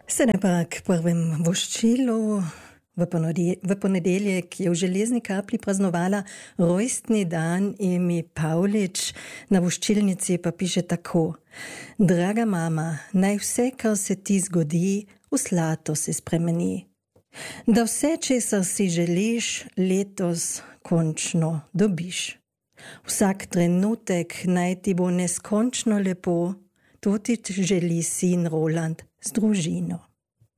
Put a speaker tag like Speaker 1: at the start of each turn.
Speaker 1: Se ne pa k prvem voščilu. V ponedeljek je v Železni Kapli praznovala rojstni dan Emi Pavlič. Na voščilnici pa piše tako: Draga mama, naj vse, kar se ti zgodi, v zlato se spremeni. Da vse, česar si želiš, letos končno dobiš. Vsak trenutek naj ti bo neskončno lepo, to ti želi sin Roland z družino.